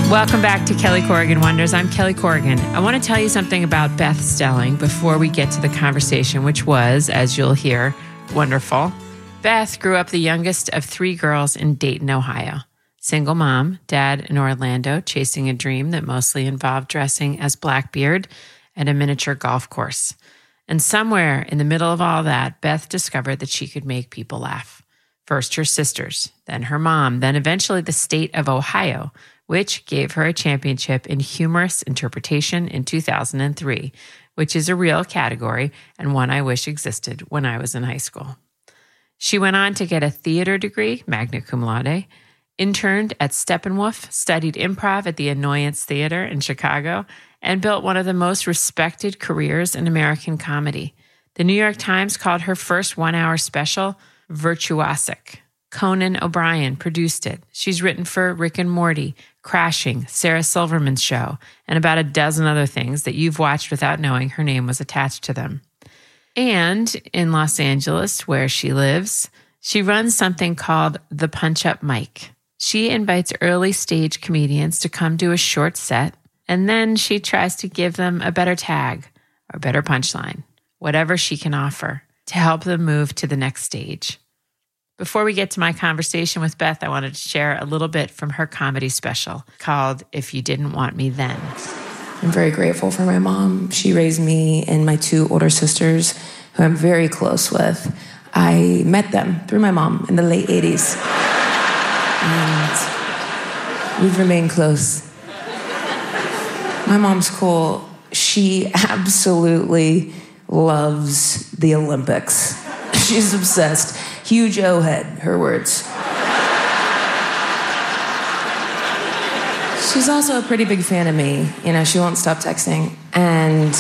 Welcome back to Kelly Corrigan Wonders. I'm Kelly Corrigan. I want to tell you something about Beth Stelling before we get to the conversation, which was, as you'll hear, wonderful. Beth grew up the youngest of 3 girls in Dayton, Ohio. Single mom, dad in Orlando, chasing a dream that mostly involved dressing as Blackbeard at a miniature golf course. And somewhere in the middle of all that, Beth discovered that she could make people laugh. First her sisters, then her mom, then eventually the state of Ohio, which gave her a championship in humorous interpretation in 2003, which is a real category and one I wish existed when I was in high school. She went on to get a theater degree, magna cum laude, interned at Steppenwolf, studied improv at the Annoyance Theater in Chicago, and built one of the most respected careers in American comedy. The New York Times called her first one-hour special virtuosic. Conan O'Brien produced it. She's written for Rick and Morty, Crashing, Sarah Silverman's Show, and about a dozen other things that you've watched without knowing her name was attached to them. And in Los Angeles, where she lives, she runs something called the Punch-Up Mic. She invites early stage comedians to come do a short set, and then she tries to give them a better tag or better punchline, whatever she can offer, to help them move to the next stage. Before we get to my conversation with Beth, I wanted to share a little bit from her comedy special called If You Didn't Want Me Then. I'm very grateful for my mom. She raised me and my 2 older sisters, who I'm very close with. I met them through my mom in the late 80s. And we've remained close. My mom's cool. She absolutely loves the Olympics. She's obsessed. Huge O-head, her words. She's also a pretty big fan of me. You know, she won't stop texting. And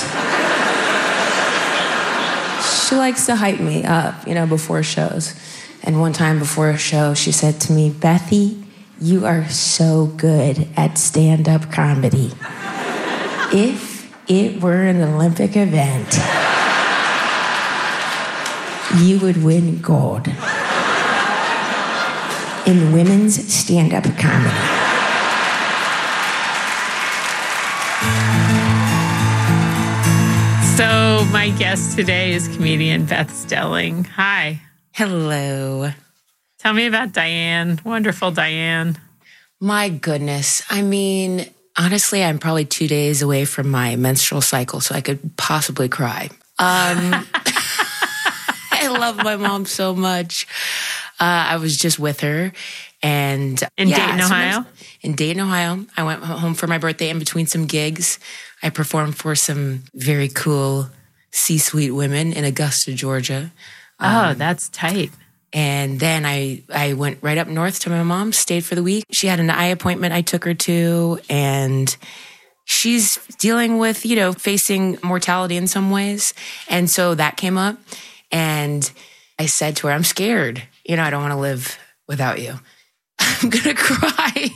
she likes to hype me up, you know, before shows. And one time before a show, she said to me, "Bethy, you are so good at stand-up comedy. If it were an Olympic event, you would win gold in women's stand-up comedy." So my guest today is comedian Beth Stelling. Hi. Hello. Tell me about Diane. Wonderful Diane. My goodness. I mean, honestly, I'm probably 2 days away from my menstrual cycle, so I could possibly cry. I love my mom so much. I was just with her. And in Dayton, Ohio? In Dayton, Ohio. I went home for my birthday in between some gigs. I performed for some very cool C-suite women in Augusta, Georgia. Oh, that's tight. And then I went right up north to my mom, stayed for the week. She had an eye appointment I took her to, and she's dealing with, you know, facing mortality in some ways. And so that came up. And I said to her, "I'm scared. You know, I don't want to live without you. I'm going to cry."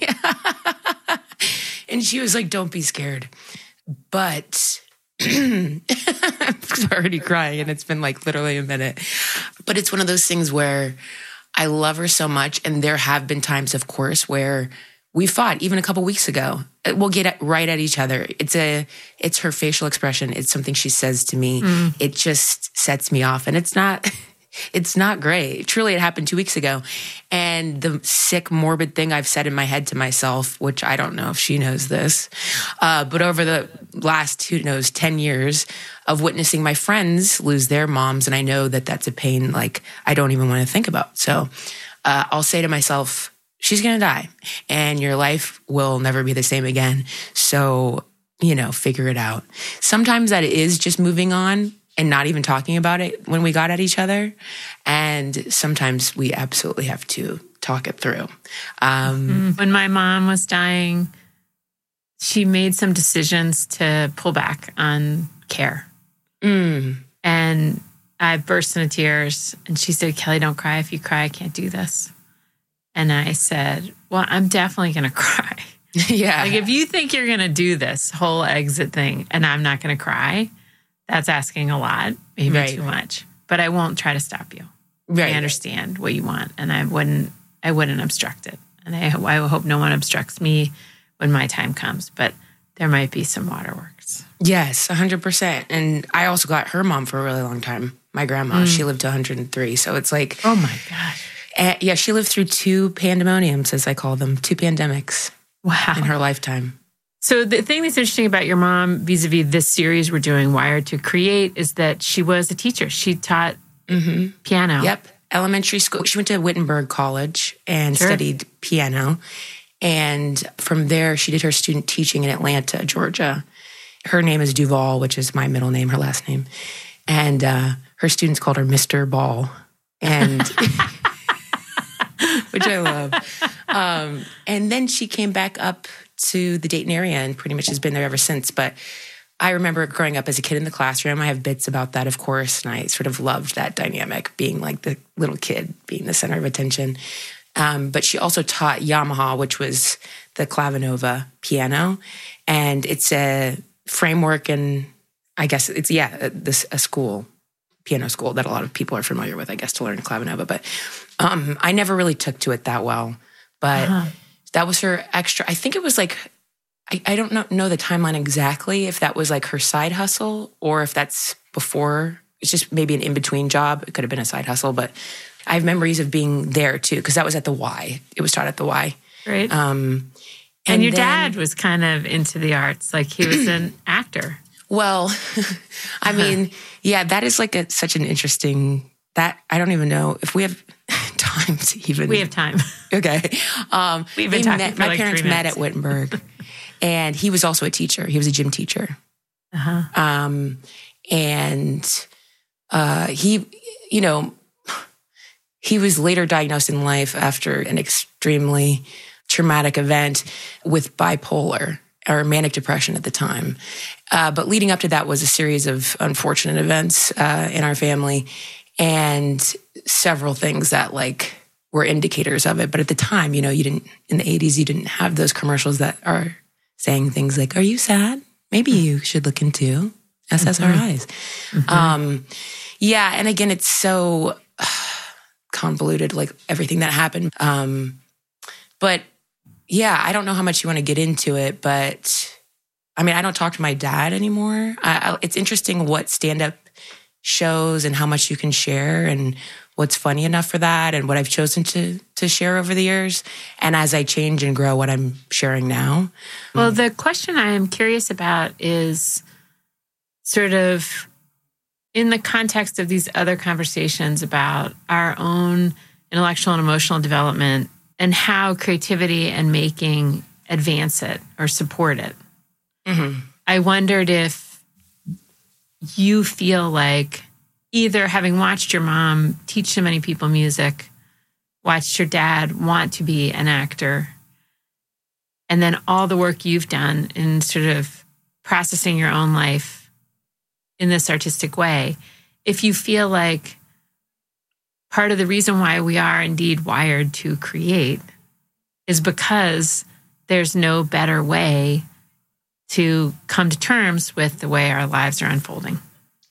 And she was like, "Don't be scared." But I'm already crying, and it's been like literally a minute. But it's one of those things where I love her so much. And there have been times, of course, where we fought, even a couple weeks ago. We'll get right at each other. It's her facial expression. It's something she says to me. It just sets me off. And it's not great. Truly, it happened 2 weeks ago. And the sick, morbid thing I've said in my head to myself, which I don't know if she knows this, but over the last, 10 years of witnessing my friends lose their moms, and I know that that's a pain like I don't even want to think about. So I'll say to myself, she's going to die, and your life will never be the same again. So, you know, figure it out. Sometimes that is just moving on and not even talking about it when we got at each other. And sometimes we absolutely have to talk it through. When my mom was dying, she made some decisions to pull back on care. And I burst into tears. And she said, "Kelly, don't cry. If you cry, I can't do this." And I said, "Well, I'm definitely going to cry." Yeah. Like, if you think you're going to do this whole exit thing and I'm not going to cry, that's asking a lot, maybe too much. But I won't try to stop you. I understand what you want, and I wouldn't obstruct it. And I hope no one obstructs me when my time comes, but there might be some waterworks. Yes, 100%. And I also got her mom for a really long time. My grandma, she lived to 103. So it's like, oh my gosh. Yeah, she lived through 2 pandemoniums, as I call them, 2 pandemics. Wow. In her lifetime. So the thing that's interesting about your mom vis-a-vis this series we're doing, Wired to Create, is that she was a teacher. She taught piano. Yep. Elementary school. She went to Wittenberg College and studied piano. And from there, she did her student teaching in Atlanta, Georgia. Her name is Duval, which is my middle name, her last name. And her students called her Mr. Ball. And which I love. And then she came back up to the Dayton area and pretty much has been there ever since. But I remember growing up as a kid in the classroom. I have bits about that, of course, and I sort of loved that dynamic, being like the little kid, being the center of attention. But she also taught Yamaha, which was the Clavinova piano. And it's a framework, and I guess it's, a school, piano school that a lot of people are familiar with, I guess, to learn Clavinova. But I never really took to it that well. But that was her extra. I think it was like, I don't know the timeline exactly, if that was like her side hustle or if that's before. It's just maybe an in-between job. It could have been a side hustle, but I have memories of being there too, because that was at the Y. It was taught at the Y. Right. And your dad was kind of into the arts, like he was an actor. Well, I mean, yeah, that is like such an interesting, that I don't even know if we have time to even. We have time. Okay. We've been talking for my like parents 3 met minutes. at Wittenberg, and he was also a teacher. He was a gym teacher. He was later diagnosed in life after an extremely traumatic event with bipolar or manic depression at the time. But leading up to that was a series of unfortunate events in our family and several things that like were indicators of it. But at the time, you didn't, in the 80s, you didn't have those commercials that are saying things like, "Are you sad? Maybe you should look into SSRIs." Yeah. And again, it's so convoluted, like everything that happened. But yeah, I don't know how much you want to get into it, but I mean, I don't talk to my dad anymore. It's interesting what stand-up shows and how much you can share and what's funny enough for that and what I've chosen to share over the years. And as I change and grow, what I'm sharing now. Well, the question I am curious about is sort of in the context of these other conversations about our own intellectual and emotional development and how creativity and making advance it or support it. I wondered if you feel like either having watched your mom teach so many people music, watched your dad want to be an actor, and then all the work you've done in sort of processing your own life in this artistic way, if you feel like part of the reason why we are indeed wired to create is because there's no better way to come to terms with the way our lives are unfolding.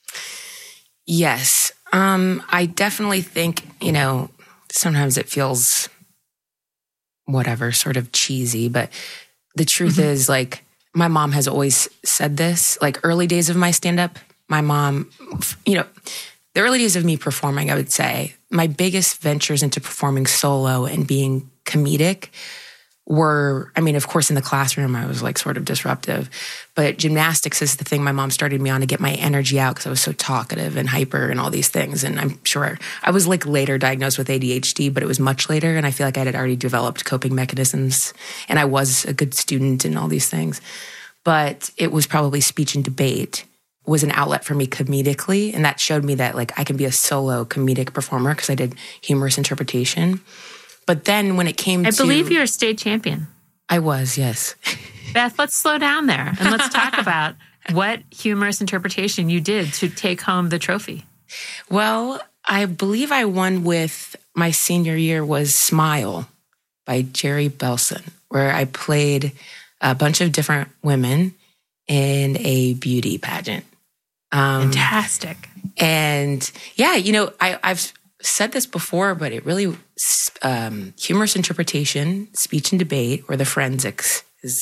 Yes. I definitely think, sometimes it feels whatever, sort of cheesy, but the truth is like my mom has always said this, like early days of my stand-up, my mom, the early days of me performing, I would say my biggest ventures into performing solo and being comedic were, of course, in the classroom, I was like sort of disruptive, but gymnastics is the thing my mom started me on to get my energy out because I was so talkative and hyper and all these things. And I'm sure I was like later diagnosed with ADHD, but it was much later. And I feel like I had already developed coping mechanisms and I was a good student and all these things. But it was probably speech and debate was an outlet for me comedically. And that showed me that like I can be a solo comedic performer because I did humorous interpretation. But then when it came I believe you're a state champion. I was, yes. Beth, let's slow down there and let's talk about what humorous interpretation you did to take home the trophy. Well, I believe I won with my senior year was Smile by Jerry Belson, where I played a bunch of different women in a beauty pageant. Fantastic. And yeah, I've said this before, but it really, humorous interpretation, speech and debate, or the forensics is,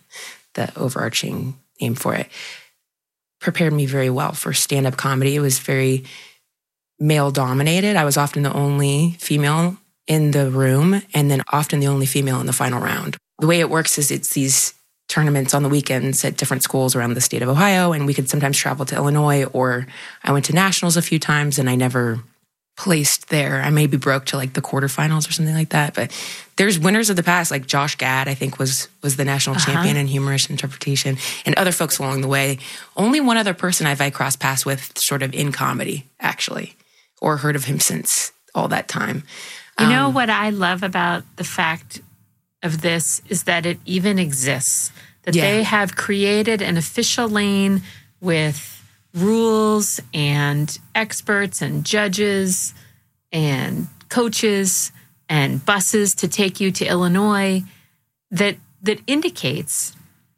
the overarching name for it, prepared me very well for stand-up comedy. It was very male-dominated. I was often the only female in the room and then often the only female in the final round. The way it works is it's these tournaments on the weekends at different schools around the state of Ohio, and we could sometimes travel to Illinois, or I went to nationals a few times and I never placed there. I maybe broke to like the quarterfinals or something like that. But there's winners of the past, like Josh Gad, I think was the national champion in humorous interpretation, and other folks along the way. Only one other person I crossed paths with sort of in comedy, actually, or heard of him since all that time. You know what I love about the fact of this is that it even exists, that they have created an official lane with rules and experts and judges and coaches and buses to take you to Illinois that indicates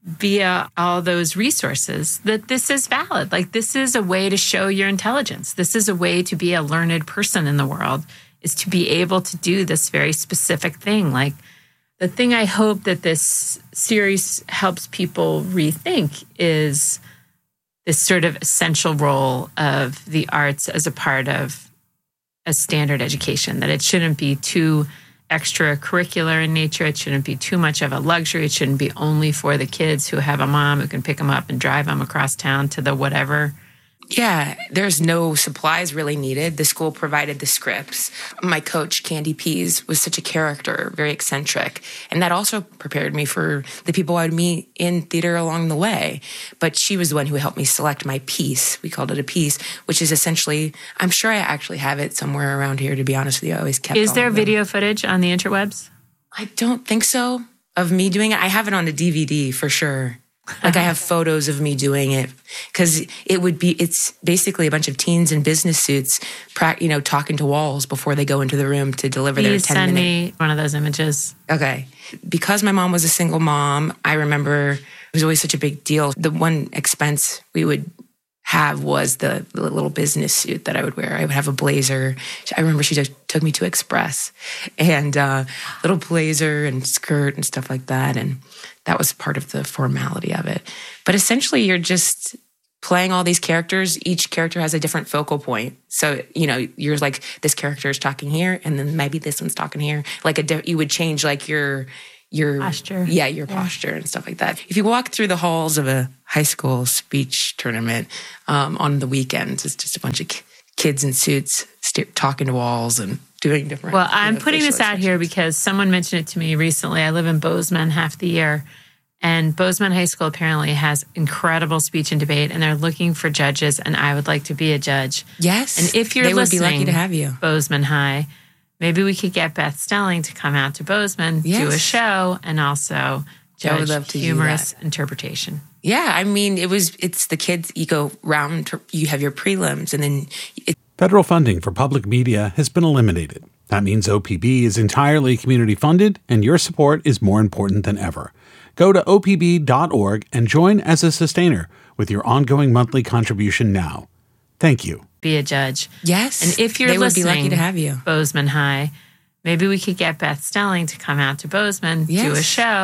via all those resources that this is valid. Like, this is a way to show your intelligence. This is a way to be a learned person in the world, is to be able to do this very specific thing. Like, the thing I hope that this series helps people rethink is this sort of essential role of the arts as a part of a standard education, that it shouldn't be too extracurricular in nature. It shouldn't be too much of a luxury. It shouldn't be only for the kids who have a mom who can pick them up and drive them across town to the whatever. Yeah, there's no supplies really needed. The school provided the scripts. My coach, Candy Pease, was such a character, very eccentric. And that also prepared me for the people I would meet in theater along the way. But she was the one who helped me select my piece. We called it a piece, which is essentially, I'm sure I actually have it somewhere around here, to be honest with you. I always kept Is there video footage on the interwebs? I don't think so, of me doing it. I have it on a DVD for sure. Like, I have photos of me doing it, because it's basically a bunch of teens in business suits, talking to walls before they go into the room to deliver their 10-minute. Send me one of those images. Okay. Because my mom was a single mom, I remember it was always such a big deal. The one expense we would have was the little business suit that I would wear. I would have a blazer. I remember she took me to Express, and little blazer and skirt and stuff like that. And that was part of the formality of it. But essentially, you're just playing all these characters. Each character has a different focal point. So, you're like, this character is talking here, and then maybe this one's talking here. Like, you would change like your posture. Yeah, your posture and stuff like that. If you walk through the halls of a high school speech tournament on the weekends, it's just a bunch of kids in suits talking to walls and doing different. Well, I'm putting this out here because someone mentioned it to me recently. I live in Bozeman half the year, and Bozeman High School apparently has incredible speech and debate, and they're looking for judges, and I would like to be a judge. Yes. And if you're they would listening, be lucky to have you. Bozeman High, maybe we could get Beth Stelling to come out to Bozeman, do a show, and also judge humorous interpretation. Yeah, I mean, it's the kids, you go round, you have your prelims, and then Federal funding for public media has been eliminated. That means OPB is entirely community funded, and your support is more important than ever. Go to opb.org and join as a sustainer with your ongoing monthly contribution now. Thank you. Be a judge. Yes. And if you're they listening, would be lucky to have you. Bozeman High, maybe we could get Beth Stelling to come out to Bozeman, do a show.